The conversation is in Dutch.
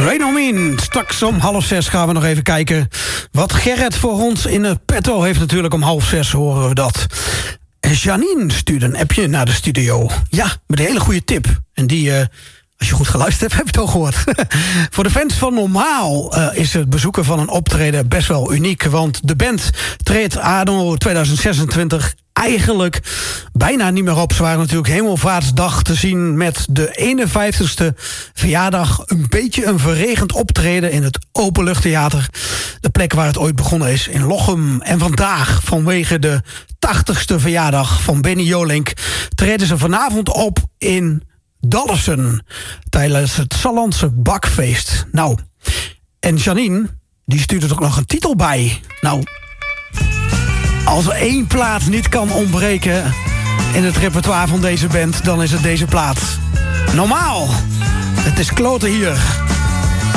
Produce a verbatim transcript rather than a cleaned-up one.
Renomin. Straks om half zes gaan we nog even kijken wat Gerrit voor ons in het petto heeft. Natuurlijk om half zes horen we dat. En Janine stuurde een appje naar de studio. Ja, met een hele goede tip. En die, uh, als je goed geluisterd hebt, heb je het al gehoord. Voor de fans van Normaal uh, is het bezoeken van een optreden best wel uniek. Want de band treedt anno tweeduizend zesentwintig eigenlijk bijna niet meer op. Ze waren natuurlijk Hemelvaartsdag te zien met de eenenvijftigste verjaardag. Een beetje een verregend optreden in het Openluchttheater. De plek waar het ooit begonnen is, in Lochem. En vandaag, vanwege de tachtigste verjaardag van Benny Jolink, treden ze vanavond op in Dalfsen tijdens het Sallandse Bakfeest. Nou, en Janine, die stuurt er ook nog een titel bij. Nou, als er één plaat niet kan ontbreken in het repertoire van deze band, dan is het deze plaat. Normaal. Het is kloten hier.